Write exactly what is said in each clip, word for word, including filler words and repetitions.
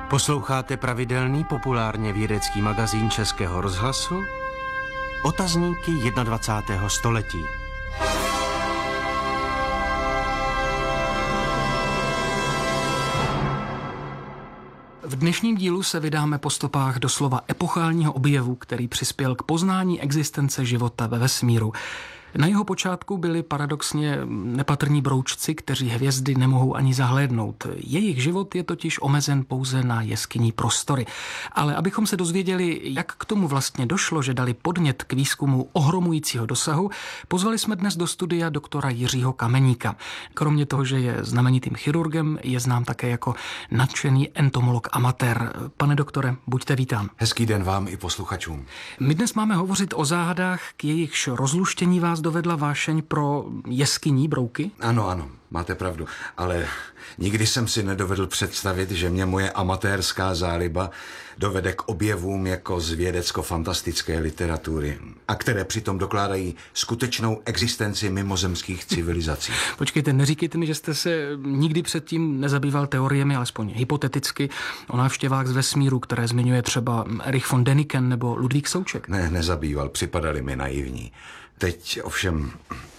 Posloucháte pravidelný populárně vědecký magazín Českého rozhlasu Otazníky dvacátého prvního století. V dnešním dílu se vydáme po stopách doslova epochálního objevu, který přispěl k poznání existence života ve vesmíru. Na jeho počátku byli paradoxně nepatrní broučci, kteří hvězdy nemohou ani zahlédnout. Jejich život je totiž omezen pouze na jeskyní prostory. Ale abychom se dozvěděli, jak k tomu vlastně došlo, že dali podnět k výzkumu ohromujícího dosahu, pozvali jsme dnes do studia doktora Jiřího Kameníka. Kromě toho, že je znamenitým chirurgem, je znám také jako nadšený entomolog amatér. Pane doktore, buďte vítán. Hezký den vám i posluchačům. My dnes máme hovořit o záhadách, k jejichž rozluštění vás dovedla vášeň pro jeskyní brouky? Ano, ano, máte pravdu, ale nikdy jsem si nedovedl představit, že mě moje amatérská záliba dovede k objevům jako z vědecko-fantastické literatury, a které přitom dokládají skutečnou existenci mimozemských civilizací. Počkejte, neříkejte mi, že jste se nikdy předtím nezabýval teoriemi, alespoň hypoteticky, o návštěvách z vesmíru, které zmiňuje třeba Erich von Däniken nebo Ludvík Souček. Ne, nezabýval, připadali mi naivní. Teď ovšem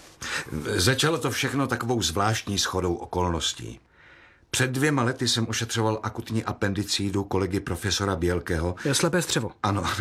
začalo to všechno takovou zvláštní shodou okolností. Před dvěma lety jsem ošetřoval akutní appendicídu kolegy profesora Bělkého. Je slepé střevo. Ano, ano,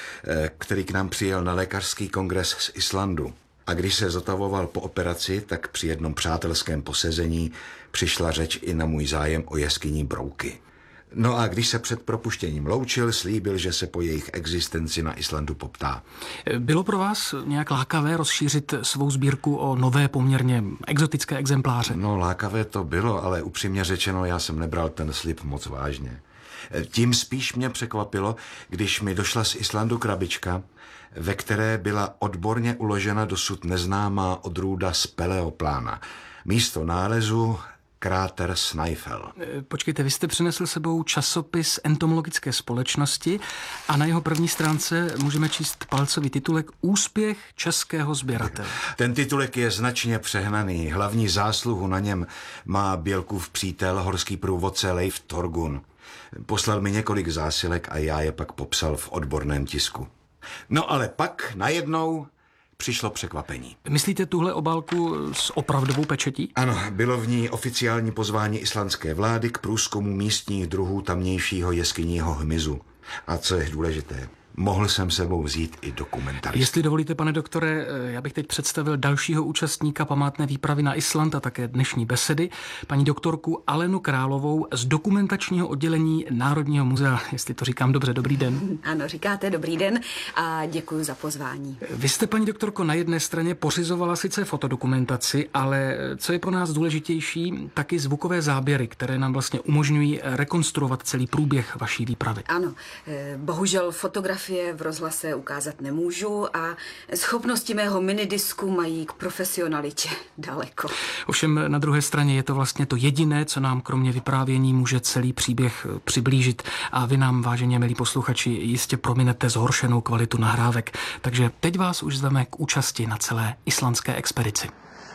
který k nám přijel na lékařský kongres z Islandu. A když se zotavoval po operaci, tak při jednom přátelském posezení přišla řeč i na můj zájem o jeskyní brouky. No a když se před propuštěním loučil, slíbil, že se po jejich existenci na Islandu poptá. Bylo pro vás nějak lákavé rozšířit svou sbírku o nové poměrně exotické exempláře? No, lákavé to bylo, ale upřímně řečeno, já jsem nebral ten slib moc vážně. Tím spíš mě překvapilo, když mi došla z Islandu krabička, ve které byla odborně uložena dosud neznámá odrůda speleoplána. Místo nálezu kráter Snæfell. Počkejte, vy jste přinesl sebou časopis entomologické společnosti a na jeho první stránce můžeme číst palcový titulek Úspěch českého sběratele. Ten titulek je značně přehnaný. Hlavní zásluhu na něm má Bělkův přítel, horský průvodce Leif Torgun. Poslal mi několik zásilek a já je pak popsal v odborném tisku. No ale pak najednou přišlo překvapení. Myslíte tuhle obálku s opravdovou pečetí? Ano, bylo v ní oficiální pozvání islandské vlády k průzkumu místních druhů tamnějšího jeskyního hmyzu. A co je důležité, mohl jsem sebou vzít i dokumentaristu. Jestli dovolíte, pane doktore, já bych teď představil dalšího účastníka památné výpravy na Island a také dnešní besedy, paní doktorku Alenu Královou z dokumentačního oddělení Národního muzea. Jestli to říkám dobře, dobrý den. Ano, říkáte dobrý den a děkuji za pozvání. Vy jste, paní doktorko, na jedné straně pořizovala sice fotodokumentaci, ale co je pro nás důležitější, taky zvukové záběry, které nám vlastně umožňují rekonstruovat celý průběh vaší výpravy. Ano, bohužel fotografie v rozhlase ukázat nemůžu a schopnosti mého minidisku mají k profesionalitě daleko. Ovšem na druhé straně je to vlastně to jediné, co nám kromě vyprávění může celý příběh přiblížit a vy nám, vážení milí posluchači, jistě prominete zhoršenou kvalitu nahrávek. Takže teď vás už zveme k účasti na celé islandské expedici.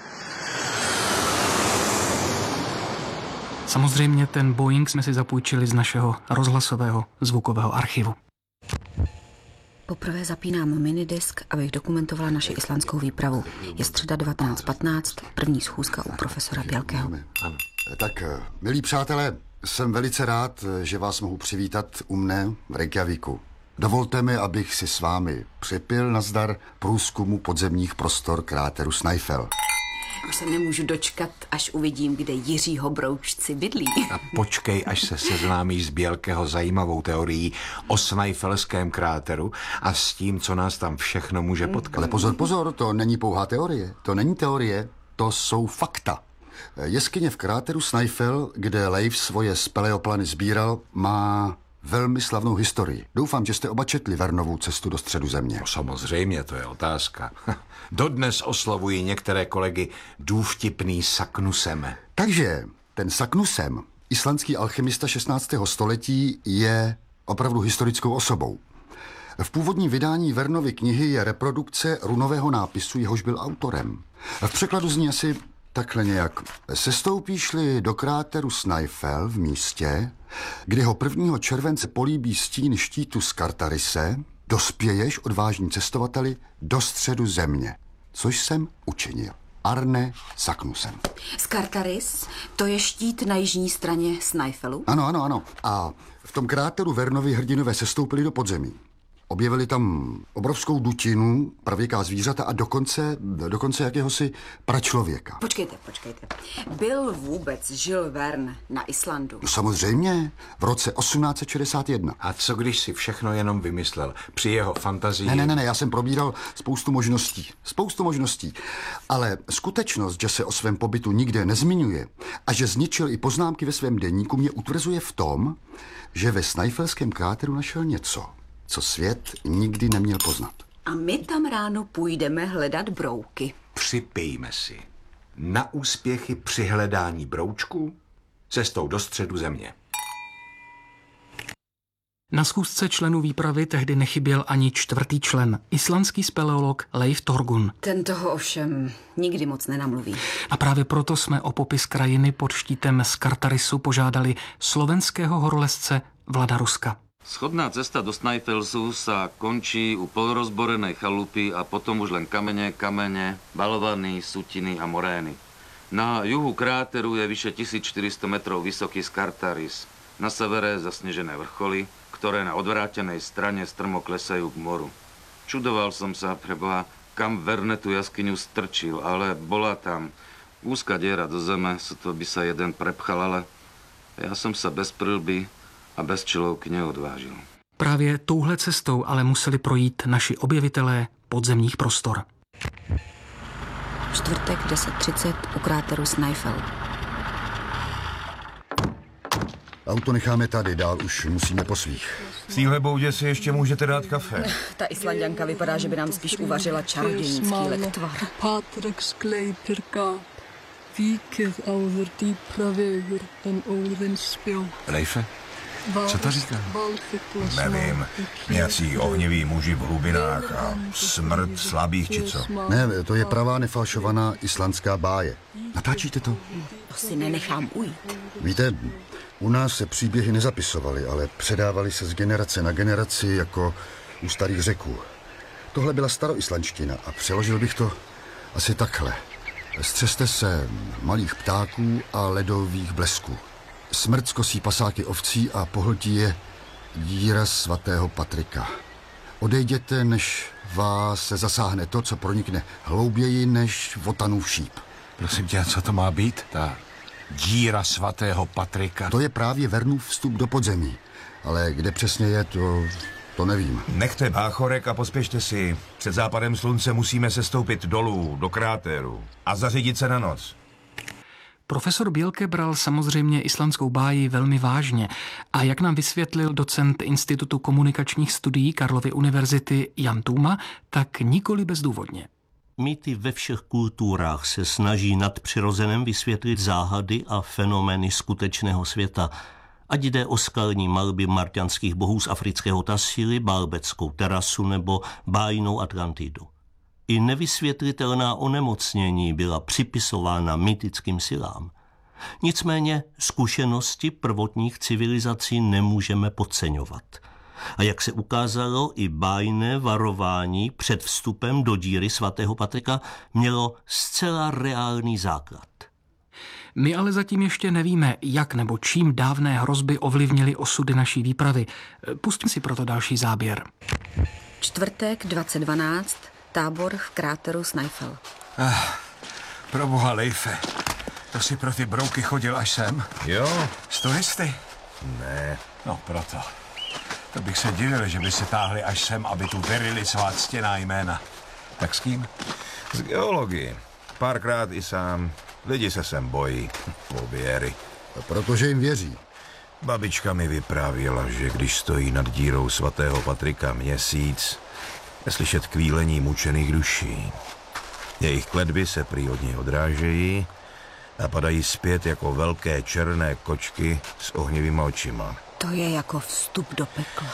Samozřejmě ten Boeing jsme si zapůjčili z našeho rozhlasového zvukového archivu. Poprvé zapínám minidisk, abych dokumentovala naši islandskou výpravu. Je středa devatenáct patnáct, první schůzka u profesora Bělkého. Ano. Tak, milí přátelé, jsem velice rád, že vás mohu přivítat u mne v Reykjavíku. Dovolte mi, abych si s vámi připil nazdar průzkumu podzemních prostor kráteru Snæfell. Už se nemůžu dočkat, až uvidím, kde Jiřího broučci bydlí. A počkej, až se seznámíš s Bělkého zajímavou teorií o Snæfellském kráteru a s tím, co nás tam všechno může potkat. Ale pozor, pozor, to není pouhá teorie. To není teorie, to jsou fakta. Jeskyně v kráteru Snæfell, kde Leif svoje speleoplany sbíral, má velmi slavnou historii. Doufám, že jste oba četli Vernovu cestu do středu země. No, samozřejmě, to je otázka. Dodnes oslovují některé kolegy důvtipný Saknusem. Takže ten Saknusem, islandský alchymista šestnáctého století, je opravdu historickou osobou. V původním vydání Vernovy knihy je reprodukce runového nápisu, jehož byl autorem. V překladu zní asi Takhle nějak. Sestoupíš-li do kráteru Snæfell v místě, kdy ho prvního července políbí stín štítu Skartarise, dospěješ, odvážní cestovateli, do středu země. Což jsem učinil. Arne Saknussemm. Skartaris, to je štít na jižní straně Snæfellu? Ano, ano, ano. A v tom kráteru Vernovi hrdinové sestoupili do podzemí. Objevili tam obrovskou dutinu, pravěká zvířata a dokonce, dokonce jakéhosi pračlověka. Počkejte, počkejte. Byl vůbec Jules Verne na Islandu? No samozřejmě, v roce osmnáct set šedesát jedna. A co když si všechno jenom vymyslel? Při jeho fantazii... Ne, ne, ne, ne, já jsem probíral spoustu možností. Spoustu možností. Ale skutečnost, že se o svém pobytu nikde nezmiňuje a že zničil i poznámky ve svém deníku, mě utvrzuje v tom, že ve Snæfellském kráteru našel něco, co svět nikdy neměl poznat. A my tam ráno půjdeme hledat brouky. Připijme si. Na úspěchy při hledání broučků cestou do středu země. Na schůzce členů výpravy tehdy nechyběl ani čtvrtý člen, islandský speleolog Leif Torgun. Ten toho ovšem nikdy moc nenamluví. A právě proto jsme o popis krajiny pod štítem Skartarisu požádali slovenského horolezce Vlada Ruska. Schodná cesta do Snæfellsu sa končí u polorozborenej chalupy a potom už len kamene, kamene, balvany, sutiny a morény. Na juhu kráteru je vyše tisícštyristo metrov vysoký Skartaris. Na severe zasnežené vrcholy, ktoré na odvrátenej strane strmo klesajú k moru. Čudoval som sa, preboha, kam Verne tú jaskyňu strčil, ale bola tam úzka diera do zeme, to by sa jeden prepchal, ale ja som sa bez prilby a bez čelovky neodvážil. Právě touhle cestou ale museli projít naši objevitelé podzemních prostor. Čtvrtek deset třicet u kráteru Snæfell. Auto necháme tady, dál už musíme po svých. V téhle boudě si ještě můžete dát kafe. Ta Islanďanka vypadá, že by nám spíš uvařila čarodějnický lektvar. Patreks gleypir gap, víkið áður dýpra vegur en óðins spjó. Leife? Co to říká? Nevím, nějací ohniví muži v hlubinách a smrt slabých či co? Ne, to je pravá nefalšovaná islandská báje. Natáčíte to? To si nenechám ujít. Víte, u nás se příběhy nezapisovaly, ale předávaly se z generace na generaci jako u starých Řeků. Tohle byla staroislandština a přeložil bych to asi takhle. Střeste se malých ptáků a ledových blesků. Smrt skosí pasáky ovcí a pohltí je díra svatého Patrika. Odejděte, než vás se zasáhne to, co pronikne hlouběji než votanův šíp. Prosím tě, co to má být? Ta díra svatého Patrika. To je právě Vernův vstup do podzemí. Ale kde přesně je, to, to nevím. Nechte báchorek a pospěšte si. Před západem slunce musíme se stoupit dolů, do kráteru a zařídit se na noc. Profesor Bělke bral samozřejmě islandskou báji velmi vážně a jak nám vysvětlil docent Institutu komunikačních studií Karlovy univerzity Jan Tuma, tak nikoli bezdůvodně. Mýty ve všech kulturách se snaží nadpřirozeném vysvětlit záhady a fenomény skutečného světa, ať jde o skalní malby marťanských bohů z afrického Tassili, Baalbeckou terasu nebo bájnou Atlantidu. I nevysvětlitelná onemocnění byla připisována mytickým silám. Nicméně zkušenosti prvotních civilizací nemůžeme podceňovat. A jak se ukázalo, i bájné varování před vstupem do díry svatého Patrika mělo zcela reálný základ. My ale zatím ještě nevíme, jak nebo čím dávné hrozby ovlivnily osudy naší výpravy. Pustím si proto další záběr. Čtvrtek dvacet dvanáct, tábor v kráteru Snæfell. Ah, proboha, Leife, to si pro ty brouky chodil až sem? Jo. S turisty? Ne. No proto. To bych se divil, že by se táhli až sem, aby tu verili svá ctěná jména. Tak s kým? Z geologii. Párkrát i sám. Lidi se sem bojí. Pověry. Protože jim věří. Babička mi vyprávěla, že když stojí nad dírou svatého Patrika měsíc, je slyšet kvílení mučených duší. Jejich kletby se prý od něj odrážejí a padají zpět jako velké černé kočky s ohnivýma očima. To je jako vstup do pekla.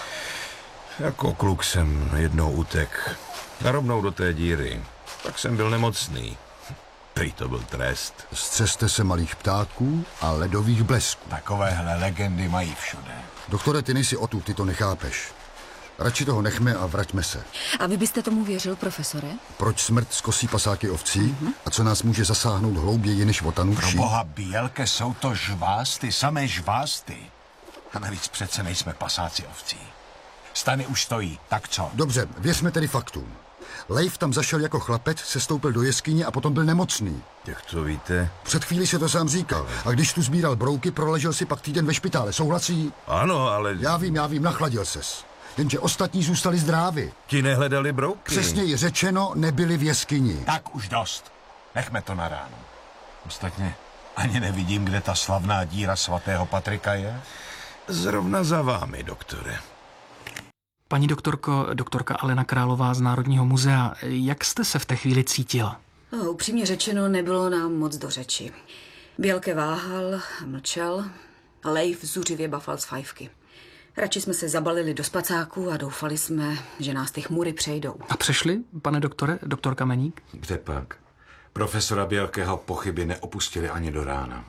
Jako kluk jsem jednou utek a rovnou do té díry. Pak jsem byl nemocný. Prý to byl trest. Střeste se malých ptáků a ledových blesků. Takovéhle legendy mají všude. Doktore, ty nejsi odtud, ty to nechápeš. Radši toho nechme a vraťme se. A vy byste tomu věřil, profesore? Proč smrt skosí pasáky ovcí? Mm-hmm. A co nás může zasáhnout hlouběji než votanu Pro vší? boha bílke, jsou to žvásty, samé žvásty. A navíc přece nejsme pasáci ovcí. Stany už stojí, tak co? Dobře, věřme tedy faktům. Leif tam zašel jako chlapec, sestoupil do jeskyně a potom byl nemocný. Jak to víte? Před chvíli se to sám říkal. A když tu sbíral brouky, proležel si pak týden ve špitále. Souhlasí? Ano, ale... Já vím, já vím, nachladil ses. Jenže ostatní zůstali zdrávi. Ti nehledali brouky. Přesněji řečeno, nebyli v jeskyni. Tak už dost. Nechme to na ráno. Ostatně ani nevidím, kde ta slavná díra svatého Patrika je. Zrovna za vámi, doktore. Paní doktorko, doktorka Alena Králová z Národního muzea, jak jste se v té chvíli cítila? No, upřímně řečeno, nebylo nám moc do řeči. Bělke váhal, mlčel, Leif zuřivě bafal z fajfky. Radši jsme se zabalili do spacáku a doufali jsme, že nás ty chmury přejdou. A přešli, pane doktore, doktor Kameník? Kde pak? Profesora Bělkého pochyby neopustili ani do rána.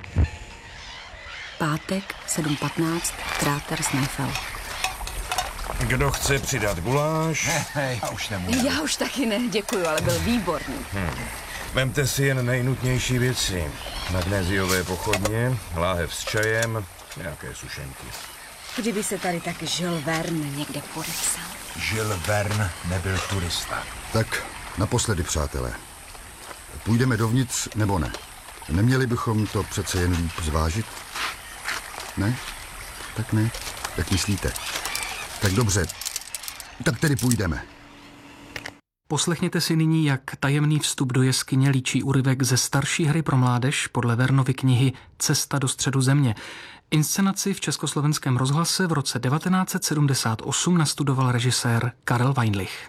Pátek, sedm patnáct, kráter Snaefell. Kdo chce přidat guláš? Ne, ne, já už nemůžu. Já už taky ne, děkuju, ale byl výborný. Hmm. Vemte si jen nejnutnější věci. Magnéziové pochodně, láhev s čajem, nějaké sušenky. Kdyby se tady tak Jules Verne někde podepsal. Jules Verne nebyl turista. Tak naposledy, přátelé. Půjdeme dovnitř nebo ne? Neměli bychom to přece jen líp zvážit? Ne? Tak ne. Jak myslíte? Tak dobře. Tak tedy půjdeme. Poslechněte si nyní, jak tajemný vstup do jeskyně líčí úryvek ze starší hry pro mládež podle Vernovy knihy Cesta do středu země. Inscenaci v Československém rozhlase v roce devatenáct set sedmdesát osm nastudoval režisér Karel Weinlich.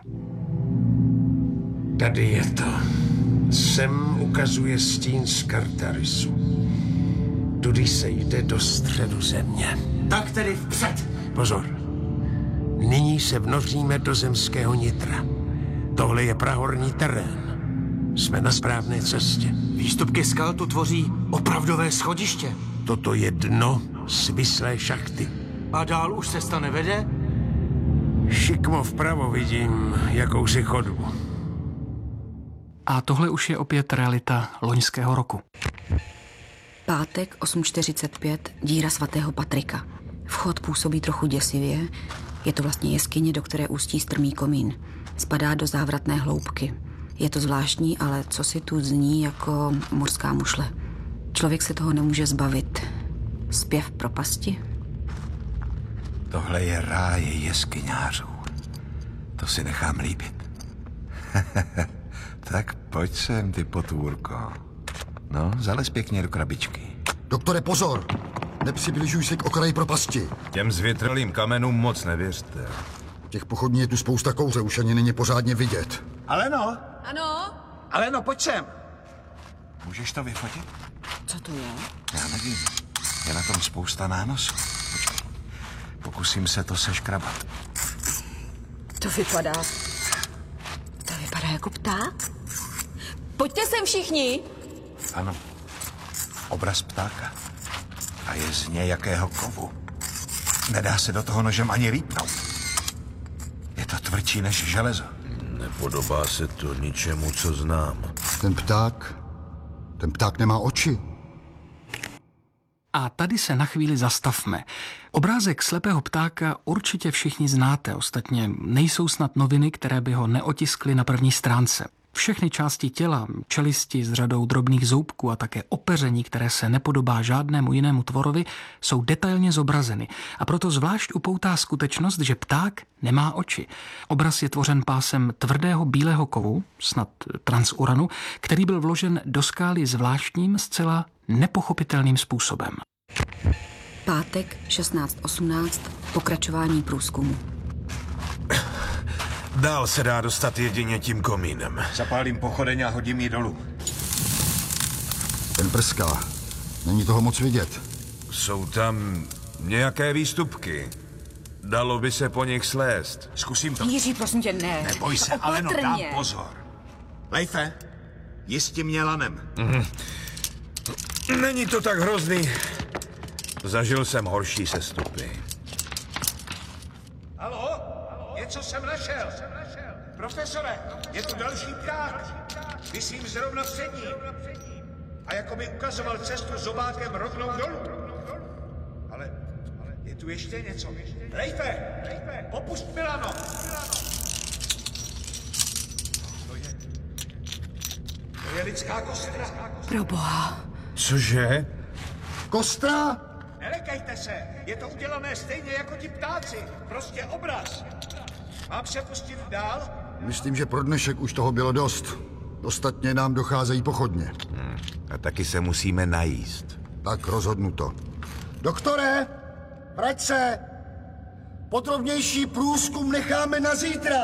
Tady je to. Sem ukazuje stín z Kartarisu. Tudy se jde do středu země. Tak tedy vpřed. Pozor. Nyní se vnoříme do zemského nitra. Tohle je prahorní terén. Jsme na správné cestě. Výstupky skal tu tvoří opravdové schodiště. Toto je dno svislé šachty. A dál už cesta nevede? Šikmo vpravo vidím jakousi chodbu. A tohle už je opět realita loňského roku. Pátek osm čtyřicet pět, díra svatého Patrika. Vchod působí trochu děsivě. Je to vlastně jeskyně, do které ústí strmý komín. Spadá do závratné hloubky. Je to zvláštní, ale co si tu zní jako mořská mušle. Člověk se toho nemůže zbavit. Zpěv propasti? Tohle je ráje jeskyňářů. To si nechám líbit. Tak pojď sem, ty potvůrko. No, zalez pěkně do krabičky. Doktore, pozor! Nepřibližuj se k okraji propasti. Těm zvětralým kamenům moc nevěřte. Těch pochodní je tu spousta kouře, už ani není pořádně vidět. Aleno! Ano? Aleno, pojď sem! Můžeš to vyfotit? Co to je? Já nevím. Je na tom spousta nánosů. Počkej. Pokusím se to seškrabat. To vypadá... To vypadá jako pták? Pojďte sem všichni! Ano. Obraz ptáka. A je z nějakého kovu. Nedá se do toho nožem ani rýpnout. Je to tvrdší než železo. Nepodobá se to ničemu, co znám. Ten pták... Ten pták nemá oči. A tady se na chvíli zastavme. Obrázek slepého ptáka určitě všichni znáte, ostatně nejsou snad noviny, které by ho neotiskly na první stránce. Všechny části těla, čelisti s řadou drobných zoubků a také opeření, které se nepodobá žádnému jinému tvorovi, jsou detailně zobrazeny. A proto zvlášť upoutá skutečnost, že pták nemá oči. Obraz je tvořen pásem tvrdého bílého kovu, snad transuranu, který byl vložen do skály zvláštním, zcela nepochopitelným způsobem. Pátek šestnáct osmnáct, pokračování průzkumu. Dál se dá dostat jedině tím komínem. Zapálím pochodeň a hodím ji dolů. Ten prská. Není toho moc vidět. Jsou tam nějaké výstupky. Dalo by se po nich slézt. Zkusím to. Jiří, prosím tě, ne. Neboj se, Aleno, dám Opatrně. pozor. Leife, jistým Mělanem. Mhm. Není to tak hrozný. Zažil jsem horší sestupy. Haló? Něco jsem našel. Profesore, je tu další pták. Vysím zrovna před ním. A jako by ukazoval cestu zobákem rovnou dolů. Ale, ale je tu ještě něco. Leife, popust Milano. To je, to je lidská kostra. Proboha. Cože? Kostra? Nelekejte se, je to udělané stejně jako ti ptáci. Prostě obraz. Mám se pustit dál? Myslím, že pro dnešek už toho bylo dost. Ostatně nám docházejí pochodně. Hmm. A taky se musíme najíst. Tak rozhodnuto. Doktore, vrať se! Podrobnější průzkum necháme na zítra!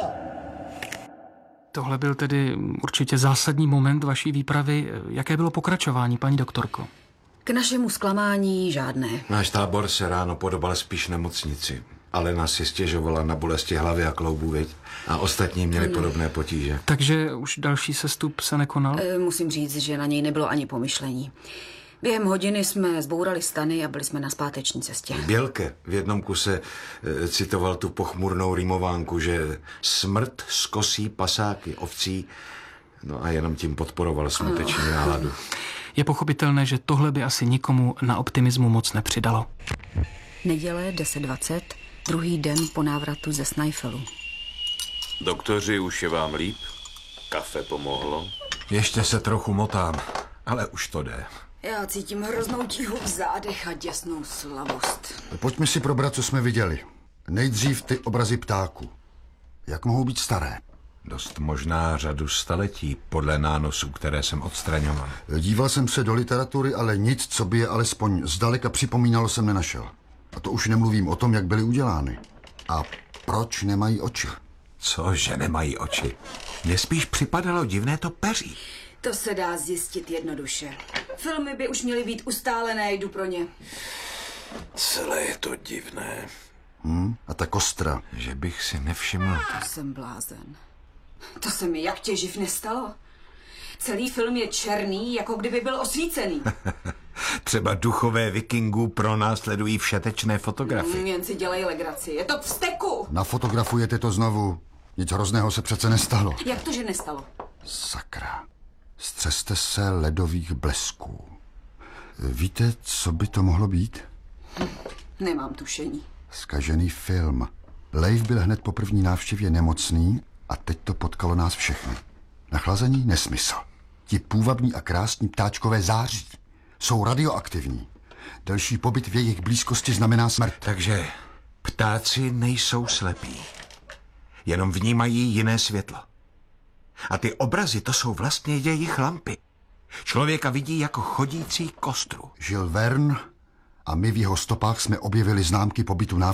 Tohle byl tedy určitě zásadní moment vaší výpravy. Jaké bylo pokračování, paní doktorko? K našemu zklamání žádné. Náš tábor se ráno podobal spíš nemocnici. Alena si stěžovala na bolesti hlavy a kloubů, viď? A ostatní měli Ano. podobné potíže. Takže už další sestup se nekonal? E, musím říct, že na něj nebylo ani pomyšlení. Během hodiny jsme zbourali stany a byli jsme na zpáteční cestě. Bělke v jednom kuse e, citoval tu pochmurnou rýmovánku, že smrt skosí pasáky ovcí, no a jenom tím podporoval smuteční náladu. Je pochopitelné, že tohle by asi nikomu na optimismu moc nepřidalo. Neděle deset dvacet, druhý den po návratu ze Snæfellu. Doktoři, už je vám líp? Kafe pomohlo? Ještě se trochu motám, ale už to jde. Já cítím hroznou tíhu v zádech a děsnou slavost. Pojďme si probrat, co jsme viděli. Nejdřív ty obrazy ptáků. Jak mohou být staré? Dost možná řadu staletí, podle nánosů, které jsem odstraňoval. Díval jsem se do literatury, ale nic, co by je alespoň zdaleka připomínalo, jsem nenašel. A to už nemluvím o tom, jak byly udělány. A proč nemají oči? Co, že nemají oči? Mně spíš připadalo divné to peří. To se dá zjistit jednoduše. Filmy by už měly být ustálené, jdu pro ně. Celé je to divné. Hmm? A ta kostra? Že bych si nevšiml. To jsem blázen. To se mi jak těživ nestalo. Celý film je černý, jako kdyby byl osvícený. Třeba duchové vikingů pronásledují všetečné fotografy. Mm, jen si dělej legraci. Je to v steku! Nafotografujete to znovu. Nic hrozného se přece nestalo. Jak to, že nestalo? Sakra. Střeste se ledových blesků. Víte, co by to mohlo být? Hm, nemám tušení. Zkažený film. Leif byl hned po první návštěvě nemocný a teď to potkalo nás všechny. Nachlazení? Nesmysl. Ti půvabní a krásní ptáčkové září. Jsou radioaktivní. Delší pobyt v jejich blízkosti znamená smrt. Takže ptáci nejsou slepí. Jenom vnímají jiné světlo. A ty obrazy, to jsou vlastně jejich lampy. Člověka vidí jako chodící kostru. Žil Verne a my v jeho stopách jsme objevili známky pobytu návštěvy